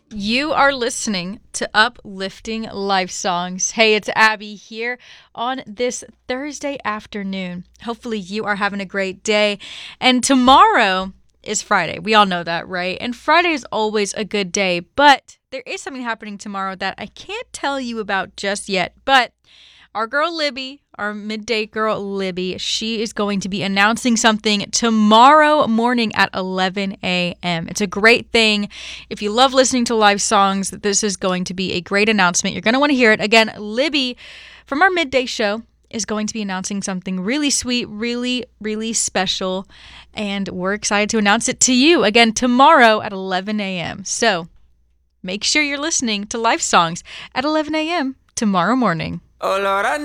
You are listening to Uplifting Life Songs. Hey, it's Abby here on this Thursday afternoon. Hopefully, you are having a great day. And tomorrow is Friday. We all know that, right? And Friday is always a good day, but there is something happening tomorrow that I can't tell you about just yet. But our girl Libby, our midday girl Libby, she is going to be announcing something tomorrow morning at 11 a.m. It's a great thing. If you love listening to live songs, this is going to be a great announcement. You're going to want to hear it. Again, Libby from our midday show is going to be announcing something really sweet, really, really special, and we're excited to announce it to you again tomorrow at 11 a.m. So make sure you're listening to live songs at 11 a.m. tomorrow morning. Oh Lord, I